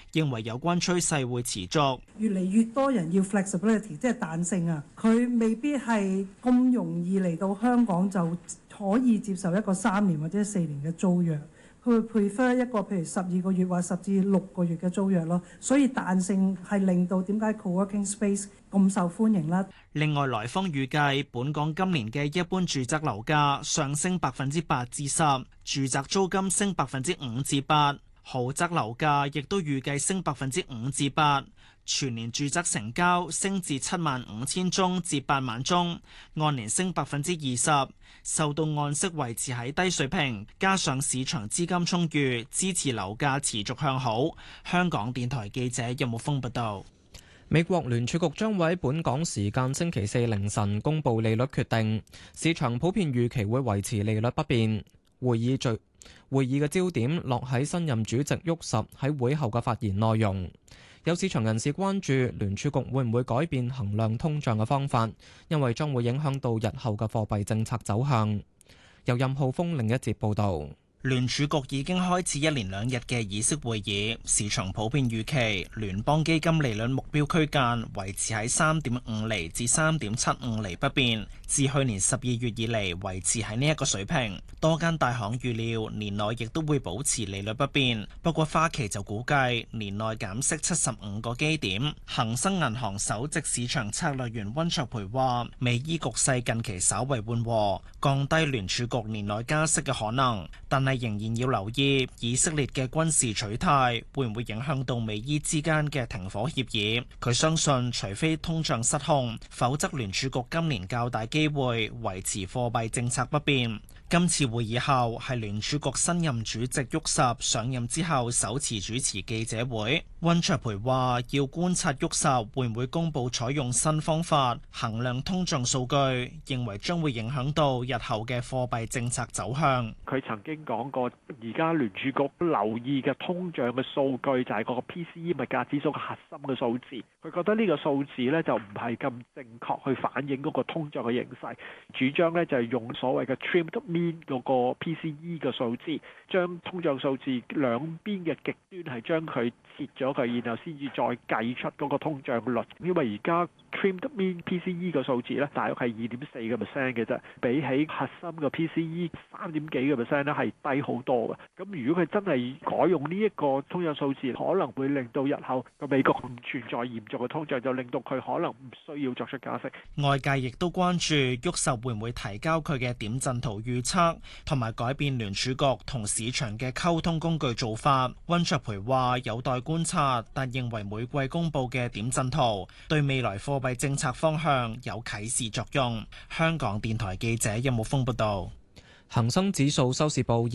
認為有關趨勢會持續。 越嚟越多人要 flexibility， 即係彈性啊，佢未必係咁容易嚟到香港就可以接受一個3年或者4年嘅租約。佢會 prefer 一個譬如12個月或10至6個月嘅租約咯，所以彈性係令到點解 co-working space 咁受歡迎啦。 另外，來方預計本港今年嘅一般住宅樓價上升8%至10%，住宅租金升5%至8%，豪宅樓價亦都預計升5%至8%。全年住宅成交升至75000宗至8萬宗，按年升20%，受到按息維持喺低水平，加上市場資金充裕，支持樓價持續向好。香港電台記者任木峰報道。 美國聯儲局將會喺本港時間星期四凌晨公布利率決定，市場普遍預期會維持利率不變。會議嘅焦點落喺新任主席沃什喺會後嘅發言內容。有市場人士關注聯儲局會唔會改變衡量通脹嘅方法，因為將會影響到日後嘅貨幣政策走向。由任浩峰另一節報導。 聯儲局已經開始1連2日嘅議息會議，市場普遍預期聯邦基金利率目標區間維持喺3.5厘至3.75厘不變，自去年12月以嚟維持喺呢一個水平。多間大行預料年內亦都會保持利率不變，不過花旗就估計年內減息75個基點。恒生銀行首席市場策略員溫卓培話：美伊局勢近期稍為緩和，降低聯儲局年內加息嘅可能，但係仍然要留意以色列嘅軍事取態會唔會影響到美伊之間嘅停火協議。佢相信，除非通脹失控，否則聯儲局今年較大機會維持貨幣政策不變。今次會議後係聯儲局新任主席沃什上任之後首次主持記者會。溫卓培話：要觀察沃什會唔會公佈採用新方法衡量通脹數據，認為將會影響到日後嘅貨幣政策走向。 佢曾經講過，而家聯儲局留意嘅通脹嘅數據就係嗰個 PCE 物價指數嘅核心嘅數字。佢覺得呢個數字呢就唔係咁正確去反映嗰個通脹嘅形勢，主張呢就係用所謂嘅 trimmed mean 嗰個 PCE 嘅數字，將通脹數字兩邊嘅極端係將佢切咗佢，然後先至再計出嗰個通脹率。因為而家 trimmed mean PCE 嘅數字呢，大約係2.4%嘅啫，比起核心嘅 PCE 3點幾個 percent 咧係低好多嘅。咁如果佢真係改用呢一個通脹數字，可能會令到日後個美國唔存在嚴重嘅通脹，就令到佢可能唔需要作出加息。 外界亦都關注沃什會唔會提交佢嘅點陣圖預測，同埋改變聯儲局同市場嘅溝通工具做法。溫卓培話有待觀察，但認為每季公佈嘅點陣圖對未來貨幣政策方向有啟示作用。香港電台記者任木峰報道。 恒生指數收市報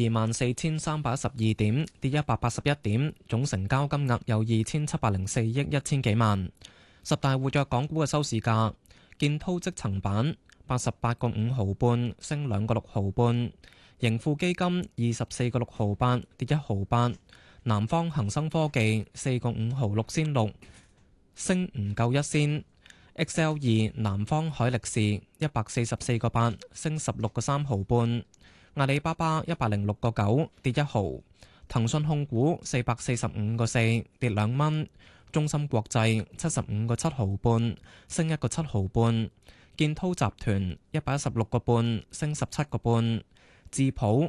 24,312點，跌181點，總成交金額有2,704億1千幾萬。十大活躍港股嘅收市價：建滔積層板88個5毫半，升2個6毫半；盈富基金24個6毫8，跌1毫8；南方恒生科技4個5毫6仙6，升唔夠1仙；XL2 南方海力士144個8，升16個3毫半。阿里巴巴106個9，跌1毫；騰訊控股445個4，跌2蚊；中芯國際75個7毫半，升1個7毫半；建滔集團116個半，升17個半；智普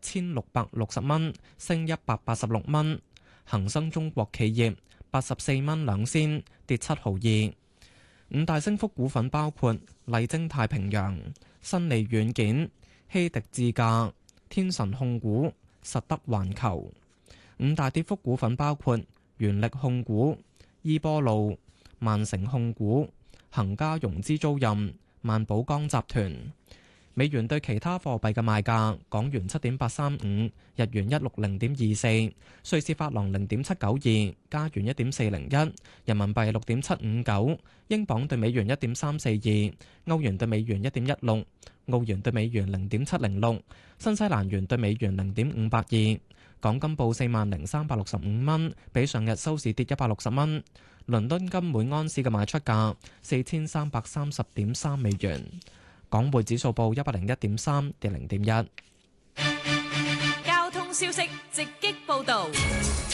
1660蚊，升186蚊；恒生中國企業84蚊2仙，跌7毫2。五大升幅股份包括麗晶太平洋、新利軟件、希迪智駕、天神控股、實德環球。五大跌幅股份包括原力控股、伊波路、萬城控股、恒嘉融資租賃、萬寶江集團。美元對其他貨幣嘅賣價：港元7.835，日元160.24，瑞士法郎0.792，加元1.401，人民幣6.759，英鎊對美元1.342，歐元對美元1.16，澳元對美元0.706，新西蘭元對美元0.582。港金報40,365蚊，比上日收市跌160蚊。倫敦金每安士嘅賣出價4330.3美元。港匯指數報101.3，跌0.1。 交通消息直擊報導。